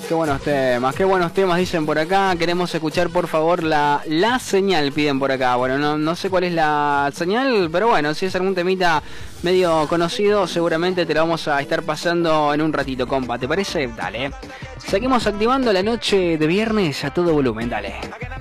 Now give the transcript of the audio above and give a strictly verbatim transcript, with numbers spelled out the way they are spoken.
Qué buenos temas, qué buenos temas dicen por acá. Queremos escuchar por favor la, la señal, piden por acá. Bueno, no, no sé cuál es la señal, pero bueno, si es algún temita medio conocido, seguramente te lo vamos a estar pasando en un ratito, compa. ¿Te parece? Dale. Seguimos activando la noche de viernes a todo volumen, dale.